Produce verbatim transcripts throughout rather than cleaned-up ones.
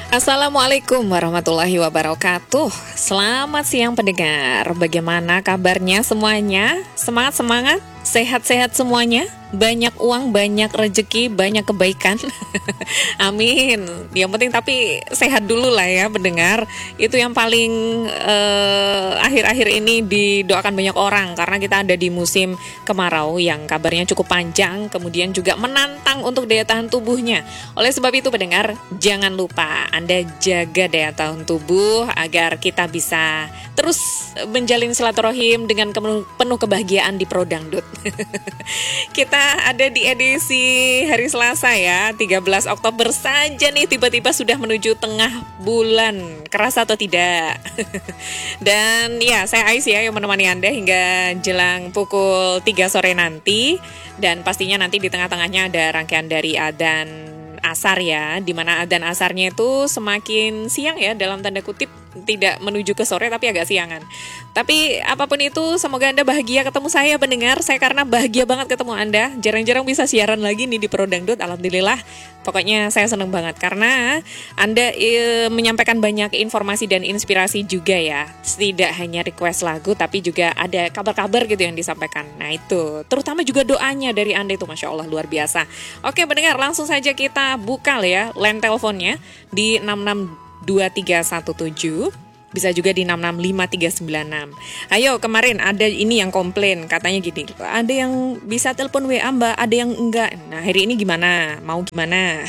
Assalamualaikum warahmatullahi wabarakatuh. Selamat siang pendengar. Bagaimana kabarnya semuanya? Semangat-semangat? Sehat-sehat semuanya? Banyak uang, banyak rezeki, banyak kebaikan. Amin. Yang penting tapi sehat dulu lah ya pendengar. Itu yang paling eh, akhir-akhir ini didoakan banyak orang. Karena kita ada di musim kemarau yang kabarnya cukup panjang. Kemudian juga menantang untuk daya tahan tubuhnya. Oleh sebab itu pendengar, jangan lupa Anda jaga daya tahan tubuh agar kita bisa terus menjalin silaturahim dengan penuh kebahagiaan di Pro Dangdut. Kita ada di edisi hari Selasa ya, tiga belas Oktober saja nih, tiba-tiba sudah menuju tengah bulan. Kerasa atau tidak? Dan ya, saya Aisyah yang menemani Anda hingga jelang pukul tiga sore nanti. Dan pastinya nanti di tengah-tengahnya ada rangkaian dari adzan asar ya, dimana adzan asarnya itu semakin siang ya, dalam tanda kutip, tidak menuju ke sore tapi agak siangan. Tapi apapun itu, semoga Anda bahagia ketemu saya pendengar. Saya karena bahagia banget ketemu Anda. Jarang-jarang bisa siaran lagi nih di Pro Dangdut. Alhamdulillah. Pokoknya saya senang banget karena Anda e, menyampaikan banyak informasi dan inspirasi juga ya. Tidak hanya request lagu tapi juga ada kabar-kabar gitu yang disampaikan. Nah itu, terutama juga doanya dari Anda itu Masya Allah luar biasa. Oke pendengar, langsung saja kita buka ya line teleponnya di enam enam dua tiga satu tujuh. Bisa juga di enam enam lima tiga sembilan enam. Ayo, kemarin ada ini yang komplain, katanya gini, ada yang bisa telepon W A mbak, ada yang enggak. Nah hari ini gimana? Mau gimana?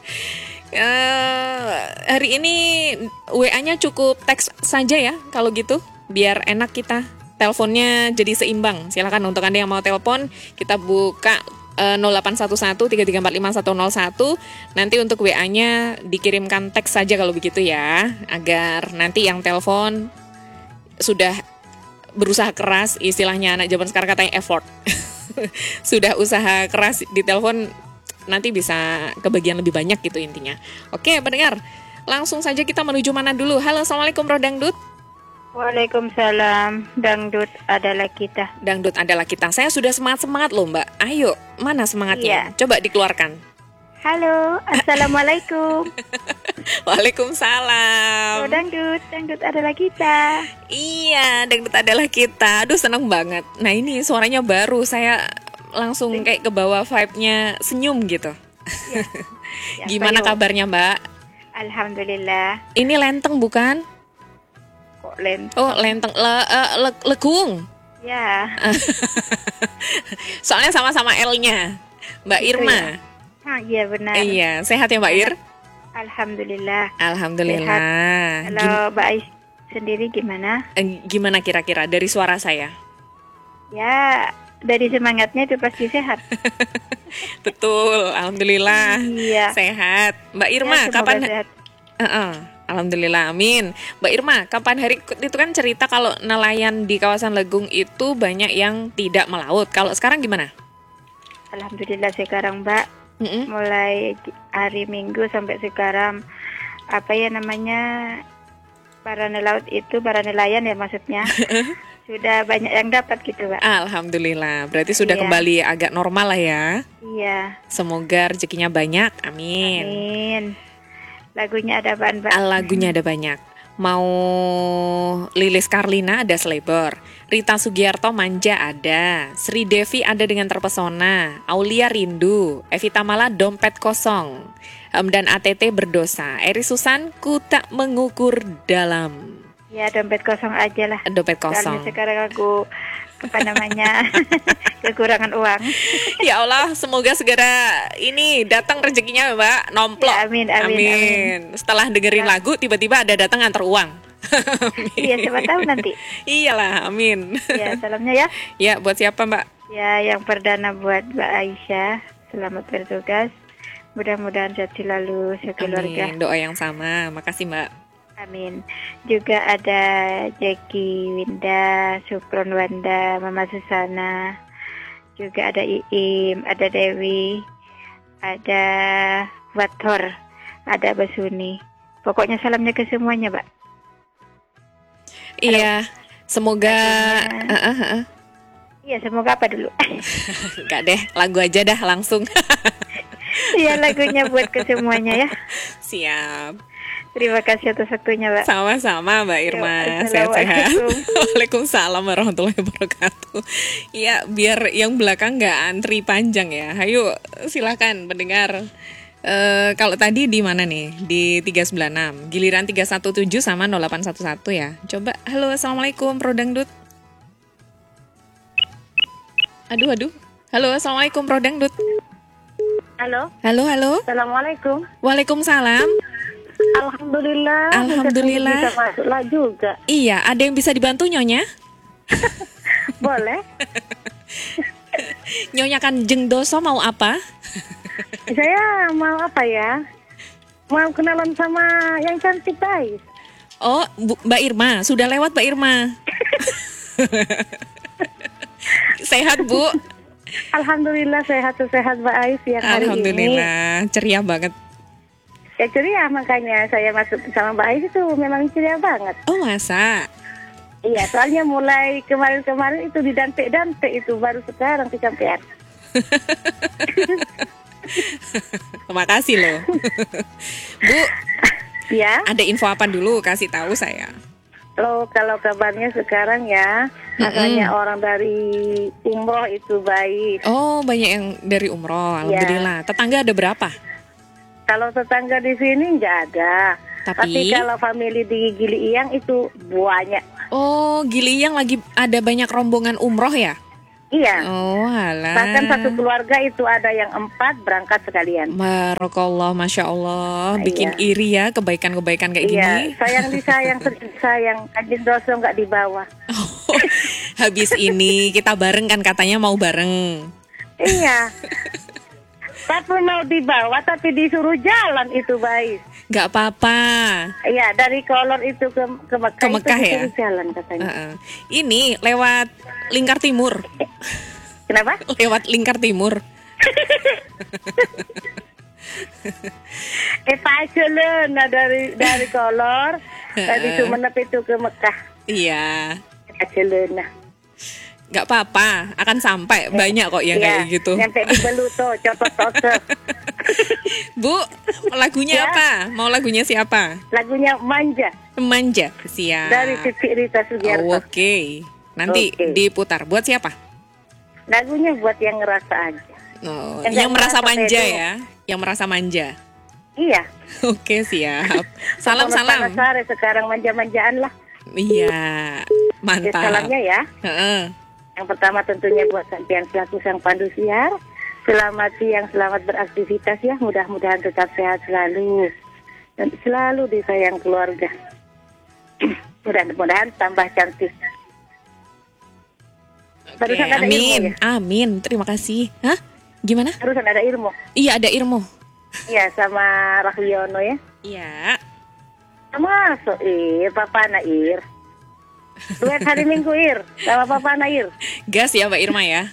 uh, hari ini W A-nya cukup teks saja ya, kalau gitu, biar enak kita. Teleponnya jadi seimbang. Silakan untuk Anda yang mau telepon, kita buka nol delapan satu satu tiga tiga empat lima satu nol satu. Nanti untuk W A-nya dikirimkan teks saja kalau begitu ya, agar nanti yang telepon sudah berusaha keras, istilahnya anak zaman sekarang katanya effort. Sudah usaha keras di telepon, nanti bisa kebagian lebih banyak gitu intinya. Oke pendengar, langsung saja kita menuju mana dulu. Halo, Assalamualaikum Bro Dangdut. Waalaikumsalam, Dangdut adalah kita. Dangdut adalah kita. Saya sudah semangat-semangat loh mbak. Ayo, mana semangatnya? Iya. Coba dikeluarkan. Halo, Assalamualaikum. Waalaikumsalam. Oh, Dangdut, Dangdut adalah kita. Iya, Dangdut adalah kita. Aduh seneng banget. Nah ini suaranya baru, saya langsung kayak ke bawah vibe-nya senyum gitu. Ya. Ya, Gimana bayo. kabarnya mbak? Alhamdulillah. Ini lenteng bukan? Kok lenteng? Oh lenteng, le, uh, le, legung. Ya. Soalnya sama-sama L-nya. Mbak Gitu Irma. ya? Ah, iya benar. Iya, sehat ya Mbak Ir? Alhamdulillah. Alhamdulillah. Sehat. Kalau Mbak Ais sendiri gimana? Gim- gimana kira-kira dari suara saya? Ya, dari semangatnya itu pasti sehat. Betul, alhamdulillah. Iya. Sehat. Mbak Irma, Ya, semoga kapan? sehat. Uh-uh. Alhamdulillah, amin. Mbak Irma, kapan hari itu kan cerita kalau nelayan di kawasan Legung itu banyak yang tidak melaut. Kalau sekarang gimana? Alhamdulillah sekarang Mbak, Mm-mm. mulai hari Minggu sampai sekarang, apa ya namanya, para nelaut itu, para nelayan ya maksudnya, sudah banyak yang dapat gitu Mbak. Alhamdulillah, berarti sudah Iya. kembali agak normal lah ya. Iya, Semoga rezekinya banyak, amin. amin. Lagunya ada apaan Mbak? Lagunya ada banyak. Mau Lilis Karlina ada Selebor, Rita Sugiarto Manja ada, Sri Devi ada Dengan Terpesona, Aulia Rindu, Evita Mala Dompet Kosong, dan A T T Berdosa, Eri Susan Ku Tak Mengukur Dalam. Ya dompet kosong aja lah. Dompet Soalnya kosong. sekarang aku apa namanya kekurangan uang. Ya Allah, semoga segera ini datang rezekinya Mbak, nomplok. Ya, amin, amin, amin. Setelah dengerin Ya. lagu, tiba-tiba ada datang antar uang. Iya siapa tahu nanti. Iyalah, amin. Ya salamnya ya. Ya, buat siapa Mbak? Ya yang perdana buat Mbak Aisyah. Selamat bertugas. Mudah-mudahan sehat selalu sekeluarga. Amin, doa yang sama. Makasih Mbak. Amin. Juga ada Jackie Winda, Sukron Wanda, Mama Susana. Juga ada Iim, ada Dewi, ada Wator, ada Basuni. Pokoknya salamnya ke semuanya, Mbak. Iya, semoga Lagunya. uh, uh, uh. Iya, semoga apa dulu? Enggak deh, lagu aja dah langsung. Iya, lagunya buat ke semuanya ya. Siap. Terima kasih atas waktunya, Mbak. Sama-sama Mbak Irma, Yo, sehat-sehat. Assalamualaikum. Waalaikumsalam warahmatullahi wabarakatuh. Ya, biar yang belakang nggak antri panjang ya. Ayo, silakan pendengar. Eh, kalau tadi di mana nih? Di tiga sembilan enam. Giliran tiga satu tujuh sama nol delapan satu satu ya. Coba, halo, assalamualaikum, Pro Dangdut. Aduh, aduh. Halo, assalamualaikum, Pro Dangdut. Halo. Halo, halo. Assalamualaikum. Waalaikumsalam. Alhamdulillah. Alhamdulillah. Bisa masuklah juga. Iya, ada yang bisa dibantu Nyonya? Boleh. Nyonya Kanjeng Doso mau apa? Saya mau apa ya? Mau kenalan sama yang cantik guys. Oh, Bu, Mbak Irma, sudah lewat Mbak Irma. Sehat Bu? Alhamdulillah sehat-sehat Mbak Ais yang hari Alhamdulillah, ini. ceria banget. Ya ceria, makanya saya masuk sama Mbak Ais itu memang ceria banget. Oh masa? Iya, soalnya mulai kemarin-kemarin itu didantek-dantek itu baru sekarang kecapean. Terima kasih loh. Bu, Ya. ada info apa dulu? Kasih tahu saya. Lo kalau kabarnya sekarang ya, makanya orang dari umroh itu baik. Oh, banyak yang dari umroh, alhamdulillah. Tetangga ada berapa? Kalau tetangga di sini nggak ada. Tapi? Tapi kalau family di Gili Iyang itu banyak. Oh, Gili yang lagi ada banyak rombongan umroh ya? Iya. Oh, alah. Bahkan satu keluarga itu ada yang empat berangkat sekalian. Barakallah, Masya Allah. Bikin Iya. iri ya kebaikan-kebaikan kayak Iya, gini. sayang disayang, sedih sayang. Kanjeng Doso nggak dibawa. Oh, habis ini kita bareng kan katanya mau bareng. Iya. Tapi mau dibawa tapi disuruh jalan itu baik. Gak apa-apa. Iya, dari Kolor itu ke ke Mekah, Ke Mekah itu ya? disuruh jalan katanya. Uh-uh. Ini lewat Lingkar Timur. Kenapa? Lewat Lingkar Timur. Eh Pacelun, nah dari dari Kolor, dari Sumenep itu ke Mekah. Iya. Pacelun. Nah. Gak apa-apa, akan sampai banyak kok yang Iya, kayak gitu. Nyampe di Beluto, cotot-cotot. Bu, lagunya Ya. apa? Mau lagunya siapa? Lagunya Manja Manja. Siap. dari Siti Rita Sugiarto. Oh, Oke. Nanti Oke. diputar. Buat siapa? Lagunya buat yang ngerasa aja. Oh, Yang yang nggak merasa merasa manja pede. ya. Yang merasa manja. Iya. Oke, siap. Salam-salam. Sare sekarang manja-manjaan lah. Iya. Ya, Mantap. salamnya ya. Heeh. Yang pertama tentunya buat sampean selaku sang pandu siar. Selamat siang, selamat beraktivitas ya. Mudah-mudahan tetap sehat selalu. Dan selalu disayang keluarga. Mudah-mudahan tambah cantik. Oke, Barusan ada amin. ilmu ya? Amin. Terima kasih. Hah? Gimana? Harusan ada ilmu. Iya, ada Irmo. Iya, sama Rahwiono ya. Iya. Masuk Ir, Papa Nair. Duet hari Minggu Ir, sama Papa Nair. Gas ya Mbak Irma ya.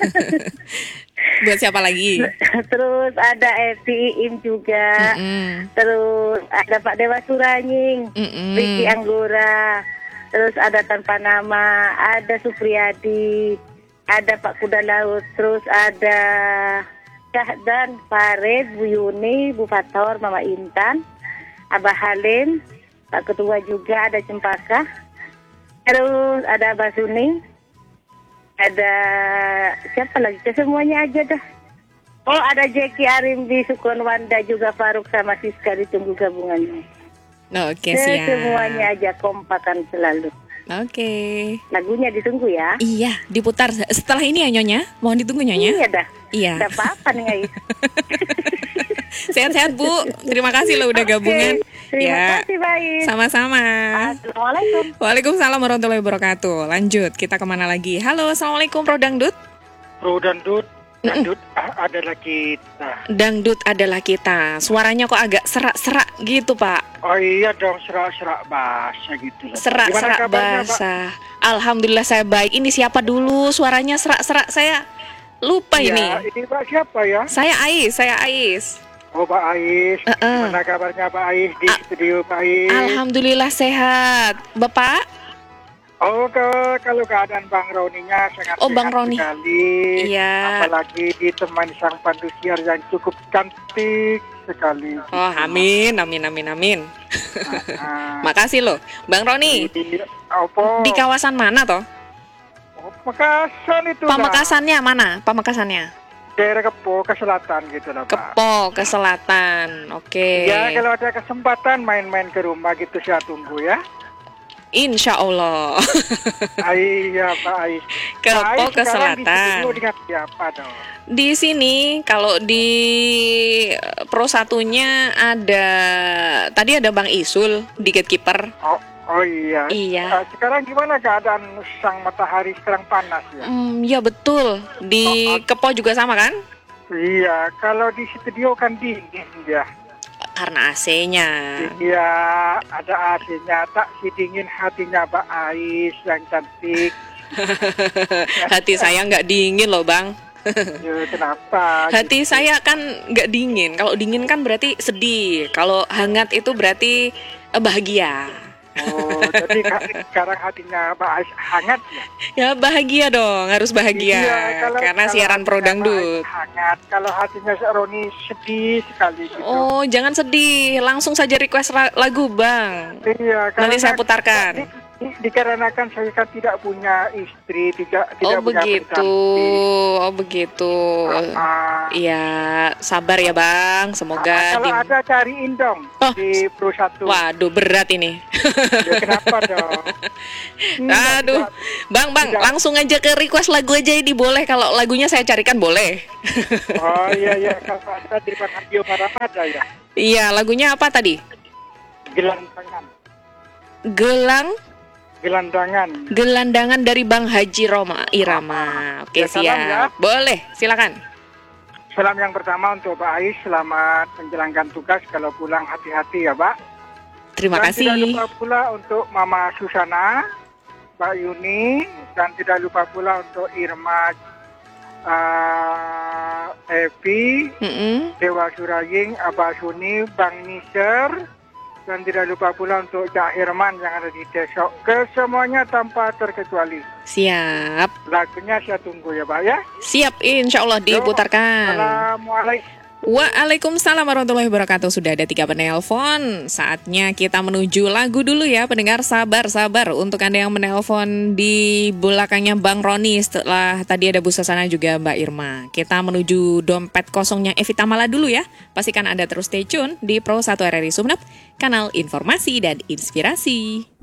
Buat siapa lagi? Terus ada Eti Iim juga. Mm-mm. Terus ada Pak Dewa Suranying, Mm-mm. Ricky Anggora. Terus ada Tanpa Nama, ada Supriyadi, ada Pak Kuda Laut. Terus ada Syahdan, Farid, Bu Yuni, Bu Fator, Mama Intan, Abah Halim, Pak Ketua juga, ada Cempaka. Terus ada Abah Suning, ada siapa lagi? Semuanya aja dah. Oh, ada Jeki Arimbi, Sukun Wanda juga, Faruk sama Siska, ditunggu gabungannya. Oke, Se- siap. Semuanya aja kompakan selalu. Oke. Lagunya ditunggu ya. Iya, diputar setelah ini ya Nyonya. Mohon ditunggu Nyonya. Iya dah. Iya. Tidak apa-apa nih guys. Sehat-sehat Bu. Terima kasih loh udah Oke, gabungan. terima Ya. kasih baik. Sama-sama. Assalamualaikum. Waalaikumsalam warahmatullahi wabarakatuh. Lanjut, kita kemana lagi? Halo, assalamualaikum Pro Dangdut. Pro Dangdut, Dangdut ah, adalah kita. Dangdut adalah kita. Suaranya kok agak serak-serak gitu Pak. Oh iya dong, serak-serak bahasa gitu. lah. Gimana Serak-serak kabarnya, Pak? bahasa. Alhamdulillah saya baik. Ini siapa dulu? Suaranya serak-serak. Saya lupa Iya, ini. ini Pak siapa ya? Saya Ais, saya Ais. Oh Pak Ais. Uh-uh. Gimana kabarnya Pak Ais di A- studio Pak Ais? Alhamdulillah sehat. Bapak? Oh, ke, kalau keadaan Bang Roninya sangat Oh, Bang sehat Roni. sekali. Iya. Apalagi ditemani sang pandusiar yang cukup cantik sekali. Oh, amin, amin, amin, amin. Ah, Makasih loh, Bang Roni. di, apa? Di kawasan mana toh? Oh, Pamekasan itu lah. Pamekasannya mana? Pamekasannya? Daerah Kepo ke selatan gitu lah, Pak. Kepo ke selatan. Oke. Ya, kalau ada kesempatan main-main ke rumah gitu saya tunggu ya. Insya Allah. Ah, iya, Pak Ais. Kepo Pak Ais ke sekarang di selatan. studio dengan siapa dong? Di sini kalau di eh, Pro satunya ada tadi ada Bang Isul di gatekeeper. Oh, oh iya. Iya. Ah, sekarang gimana keadaan sang matahari sekarang panas ya? Hmm, ya betul. Di Kepo juga sama kan? Iya, kalau di studio kan dingin ya. Karena A C-nya. Iya, ada A C-nya, tak si dingin hatinya Mbak Ais yang cantik. Hati saya nggak dingin loh Bang. Ya, kenapa? Hati saya kan nggak dingin. Kalau dingin kan berarti sedih. Kalau hangat itu berarti eh, bahagia. Oh, jadi ka- sekarang hatinya Mbak Ais hangat ya? Ya bahagia dong, harus bahagia. Iya, kalau- Karena kalau siaran Pro hatinya Dangdut. Mbak Ais hangat, kalau hatinya Kak Roni sedih sekali gitu. Oh, jangan sedih. Langsung saja request ra- lagu, Bang. Iya, Nanti saya karena- putarkan. di- di- dikarenakan saya kan tidak punya istri, tidak tidak Oh, punya begitu. pendamping. Oh, begitu. Ah, Iya, sabar ya, Bang. Semoga ah, kalau di ada cariin dong Oh. di Pro satu. Waduh, berat ini. Ya, kenapa dong? Tidak, Aduh, tidak. Bang, Bang, Tidak. langsung aja ke request lagu aja ini boleh. Kalau lagunya saya carikan boleh. Oh iya iya, kalau ada di Radio Paramada ya. Iya, lagunya apa tadi? Gelandangan. Gelang Gelandangan. Gelandangan dari Bang Haji Roma Irama. Oke, Ya, salam ya. siap. Boleh, silakan. Salam yang pertama untuk Pak Ais, selamat menjalankan tugas. Kalau pulang hati-hati ya, Pak. Terima dan tidak kasih. lupa pula untuk Mama Susana, Mbak Yuni, dan tidak lupa pula untuk Irma, uh, Evi, Mm-mm. Dewa Suraying, Abah Suni, Bang Niser, dan tidak lupa pula untuk Cak Herman yang ada di Desok. Kesemuanya tanpa terkecuali. Siap. Lagunya saya tunggu ya, Pak ya. Siap, insya Allah diputarkan. Assalamualaikum. Waalaikumsalam warahmatullahi wabarakatuh. Sudah ada tiga penelpon. Saatnya kita menuju lagu dulu ya. Pendengar sabar-sabar untuk Anda yang menelpon di belakangnya Bang Roni. Setelah tadi ada Bu Sasana juga Mbak Irma. Kita menuju dompet kosongnya Evita Mala dulu ya. Pastikan Anda terus stay tune di Pro satu R R I Sumenep, kanal informasi dan inspirasi.